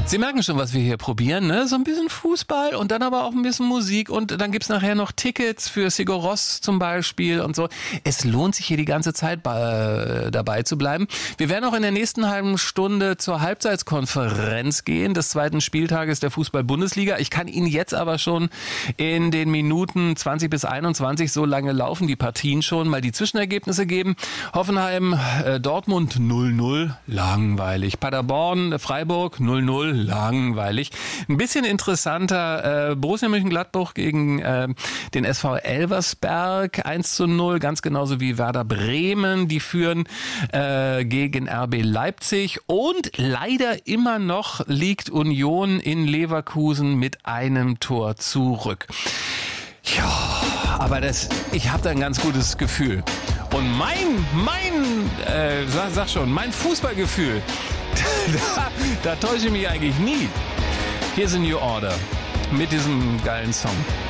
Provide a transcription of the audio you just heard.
Sie merken schon, was wir hier probieren, ne? So ein bisschen Fußball und dann aber auch ein bisschen Musik und dann gibt's nachher noch Tickets für Sigur Rós zum Beispiel und so. Es lohnt sich hier die ganze Zeit dabei zu bleiben. Wir werden auch in der nächsten halben Stunde zur Halbzeitskonferenz gehen des zweiten Spieltages der Fußball-Bundesliga. Ich kann Ihnen jetzt aber schon in den Minuten 20 bis 21, so lange laufen die Partien schon, mal die Zwischenergebnisse geben. Hoffenheim, Dortmund 0-0, langweilig. Paderborn, Freiburg 0-0, langweilig. Ein bisschen interessanter, Borussia Mönchengladbach gegen den SV Elversberg 1-0, ganz genauso wie Werder Bremen, die führen gegen RB Leipzig und leider immer noch liegt Union in Leverkusen mit einem Tor zurück. Ja, aber ich habe da ein ganz gutes Gefühl. Und mein Fußballgefühl, da täusche ich mich eigentlich nie. Hier ist New Order mit diesem geilen Song.